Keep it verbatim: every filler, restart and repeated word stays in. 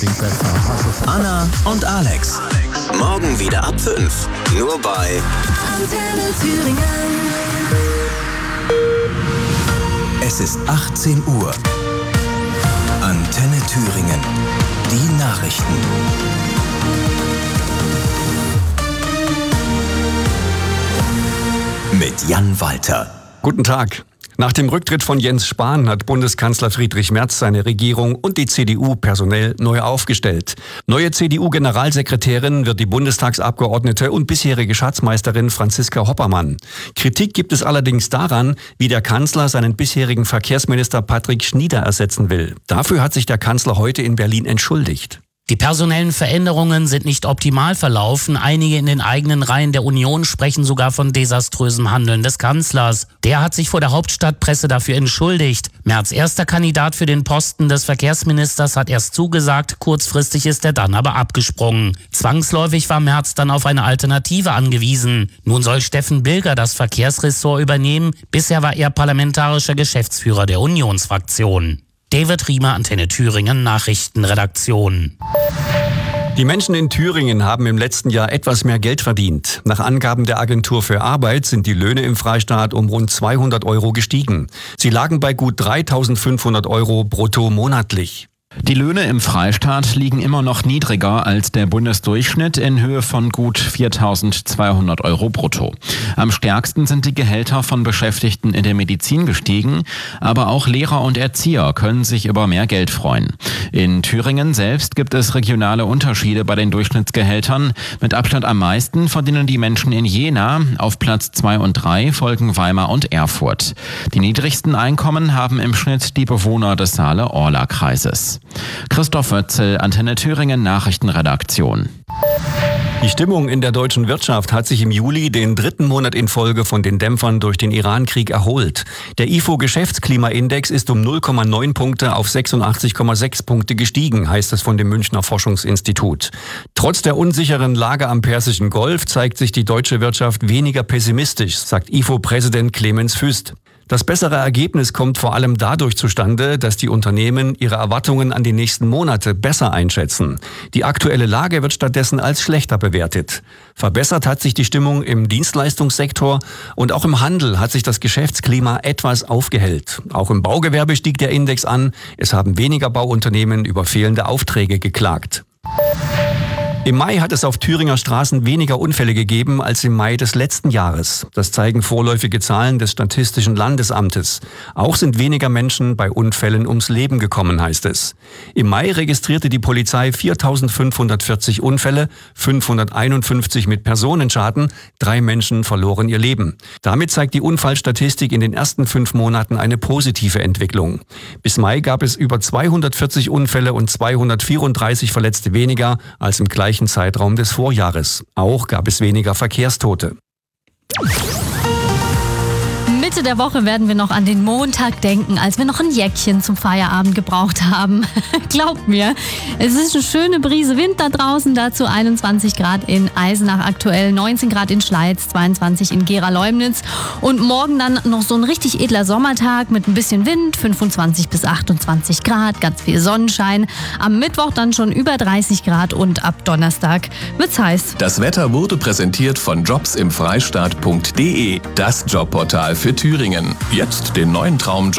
Anna und Alex. Morgen wieder ab fünf. Nur bei Antenne Thüringen. Es ist achtzehn Uhr. Antenne Thüringen. Die Nachrichten. Mit Jan Walter. Guten Tag. Nach dem Rücktritt von Jens Spahn hat Bundeskanzler Friedrich Merz seine Regierung und die C D U personell neu aufgestellt. Neue C D U-Generalsekretärin wird die Bundestagsabgeordnete und bisherige Schatzmeisterin Franziska Hoppermann. Kritik gibt es allerdings daran, wie der Kanzler seinen bisherigen Verkehrsminister Patrick Schnieder ersetzen will. Dafür hat sich der Kanzler heute in Berlin entschuldigt. Die personellen Veränderungen sind nicht optimal verlaufen. Einige in den eigenen Reihen der Union sprechen sogar von desaströsem Handeln des Kanzlers. Der hat sich vor der Hauptstadtpresse dafür entschuldigt. Merz erster Kandidat für den Posten des Verkehrsministers hat erst zugesagt, kurzfristig ist er dann aber abgesprungen. Zwangsläufig war Merz dann auf eine Alternative angewiesen. Nun soll Steffen Bilger das Verkehrsressort übernehmen. Bisher war er parlamentarischer Geschäftsführer der Unionsfraktion. David Riemer, Antenne Thüringen, Nachrichtenredaktion. Die Menschen in Thüringen haben im letzten Jahr etwas mehr Geld verdient. Nach Angaben der Agentur für Arbeit sind die Löhne im Freistaat um rund zweihundert Euro gestiegen. Sie lagen bei gut dreitausendfünfhundert Euro brutto monatlich. Die Löhne im Freistaat liegen immer noch niedriger als der Bundesdurchschnitt in Höhe von gut viertausendzweihundert Euro brutto. Am stärksten sind die Gehälter von Beschäftigten in der Medizin gestiegen, aber auch Lehrer und Erzieher können sich über mehr Geld freuen. In Thüringen selbst gibt es regionale Unterschiede bei den Durchschnittsgehältern. Mit Abstand am meisten verdienen die Menschen in Jena. Auf Platz zwei und drei folgen Weimar und Erfurt. Die niedrigsten Einkommen haben im Schnitt die Bewohner des Saale-Orla-Kreises. Christoph Wötzel, Antenne Thüringen Nachrichtenredaktion. Die Stimmung in der deutschen Wirtschaft hat sich im Juli den dritten Monat in Folge von den Dämpfern durch den Iran-Krieg erholt. Der I F O-Geschäftsklimaindex ist um null Komma neun Punkte auf sechsundachtzig Komma sechs Punkte gestiegen, heißt es von dem Münchner Forschungsinstitut. Trotz der unsicheren Lage am Persischen Golf zeigt sich die deutsche Wirtschaft weniger pessimistisch, sagt I F O-Präsident Clemens Füst. Das bessere Ergebnis kommt vor allem dadurch zustande, dass die Unternehmen ihre Erwartungen an die nächsten Monate besser einschätzen. Die aktuelle Lage wird stattdessen als schlechter bewertet. Verbessert hat sich die Stimmung im Dienstleistungssektor und auch im Handel hat sich das Geschäftsklima etwas aufgehellt. Auch im Baugewerbe stieg der Index an. Es haben weniger Bauunternehmen über fehlende Aufträge geklagt. Im Mai hat es auf Thüringer Straßen weniger Unfälle gegeben als im Mai des letzten Jahres. Das zeigen vorläufige Zahlen des Statistischen Landesamtes. Auch sind weniger Menschen bei Unfällen ums Leben gekommen, heißt es. Im Mai registrierte die Polizei viertausendfünfhundertvierzig Unfälle, fünfhunderteinundfünfzig mit Personenschaden, drei Menschen verloren ihr Leben. Damit zeigt die Unfallstatistik in den ersten fünf Monaten eine positive Entwicklung. Bis Mai gab es über zweihundertvierzig Unfälle und zweihundertvierunddreißig Verletzte weniger als im gleichen Zeitraum des Vorjahres. Auch gab es weniger Verkehrstote. Mitte der Woche werden wir noch an den Montag denken, als wir noch ein Jäckchen zum Feierabend gebraucht haben. Glaubt mir, es ist eine schöne Brise Wind da draußen, dazu einundzwanzig Grad in Eisenach aktuell, neunzehn Grad in Schleiz, zweiundzwanzig in Gera-Leumnitz und morgen dann noch so ein richtig edler Sommertag mit ein bisschen Wind, fünfundzwanzig bis achtundzwanzig Grad, ganz viel Sonnenschein. Am Mittwoch dann schon über dreißig Grad und ab Donnerstag wird's heiß. Das Wetter wurde präsentiert von jobs im freistaat punkt de, das Jobportal für Thüringen. Jetzt den neuen Traumjob